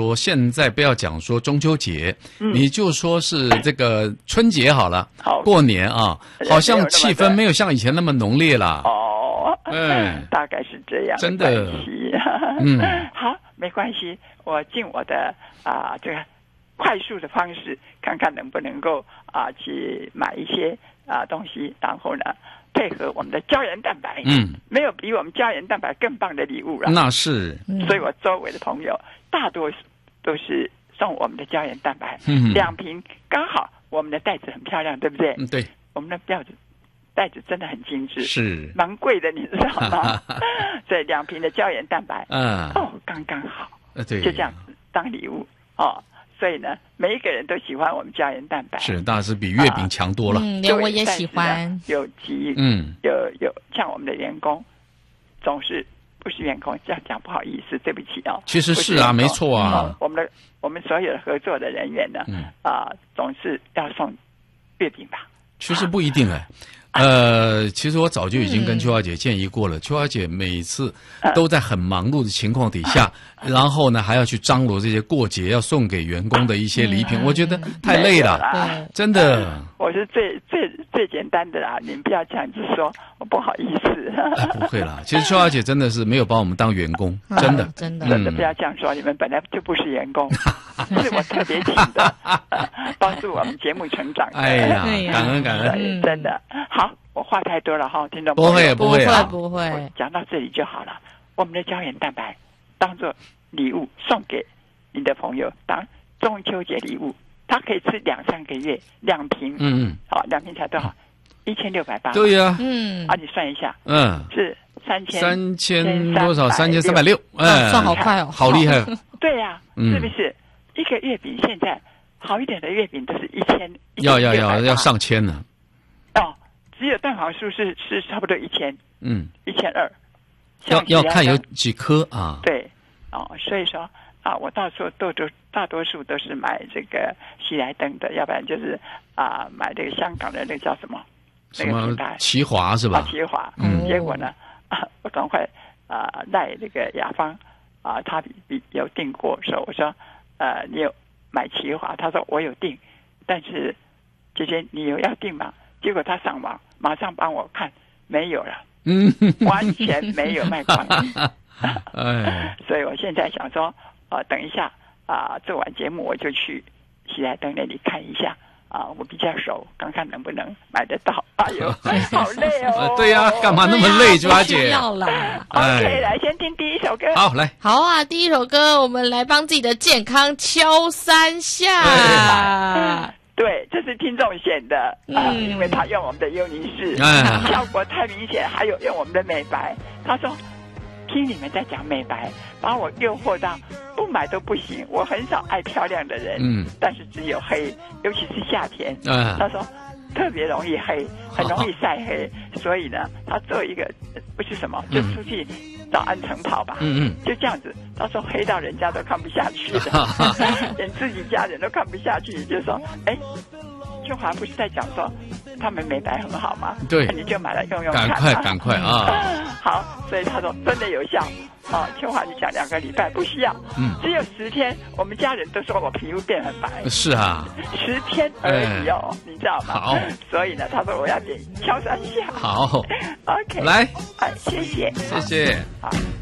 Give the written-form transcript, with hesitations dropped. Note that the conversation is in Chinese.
说，现在不要讲说中秋节，你就说是这个春节好了，过年啊，好像气氛没有像以前那么浓烈了。 大概是这样， 真的。 好，没关系，我尽我的这个快速的方式，看看能不能够去买一些东西，然后呢配合我们的胶原蛋白。没有比我们胶原蛋白更棒的礼物了。那是，所以我周围的朋友大多数都是送我们的胶原蛋白，2瓶刚好。我们的袋子很漂亮，对不对？对，我们的袋子真的很精致，是蛮贵的，你知道吗？所以2瓶的胶原蛋白，刚刚好，对，就这样子当礼物哦。所以呢，每一个人都喜欢我们胶原蛋白，是，当然是比月饼强多了。 连我也喜欢。有机，有像我们的员工，总是不是员工，这样讲不好意思，对不起哦。其实是啊，没错啊。我们所有的合作的人员呢，总是要送月饼吧？其实不一定哎。其实我早就已经跟秋华姐建议过了，秋华姐每次都在很忙碌的情况底下，然后呢还要去张罗这些过节要送给员工的一些礼品，我觉得太累了，真的。我是最简单的啦，您不要这样子说，我不好意思。不会啦，其实秋华姐真的是没有把我们当员工，真的真的不要这样说，你们本来就不是员工，是我特别请的，帮助我们节目成长。哎呀，感恩感恩，真的好。我话太多了哈，听众朋友。不会，讲到这里就好了。我们的胶原蛋白当做礼物送给你的朋友，当中秋节礼物，他可以吃2-3个月，2瓶，好，2瓶才多少？1680。对呀，你算一下，是3000多少？3360， 算好快哦， 好厉害。对呀，是不是？一个月饼现在好一点的月饼都是1000，要上千呢。只有蛋黄酥是差不多1000，1200，要看有几颗啊。对，所以说我大多数都是买这个喜来登的，要不然就是买这个香港的那个叫什么那个品牌奇华是吧？奇华，结果呢我赶快赖这个雅芳他有订过，说我说你有买奇华，他说我有订，但是姐姐你有要订吗？结果他上网马上帮我看，没有了，完全没有卖光。所以我现在想说，等一下做完节目我就去喜来登那里看一下我比较熟，看看能不能买得到。哎呦，好累哦！对呀，干嘛那么累，朱阿姐？要了。OK， 来先听第一首歌。好，来。好啊，第一首歌我们来帮自己的健康敲3下。对，这是听众选的因为他用我们的优宁氏，效果太明显，还有用我们的美白。他说听你们在讲美白，把我诱惑到不买都不行。我很少爱漂亮的人，但是只有黑，尤其是夏天。他说特别容易黑，很容易晒黑，所以呢，他做一个不是什么，就出去早安晨跑吧，就这样子。他说黑到人家都看不下去了，连自己家人都看不下去，就说秋华不是在讲说他们美白很好吗？对，你就买来用用看，赶快啊！好，所以他说真的有效。秋华，你讲2个礼拜不需要，只有10天，我们家人都说我皮肤变很白。是啊，10天而已哦，你知道吗？好，所以呢，他说我要点敲3下。好 ，OK， 来，谢谢，谢谢，好。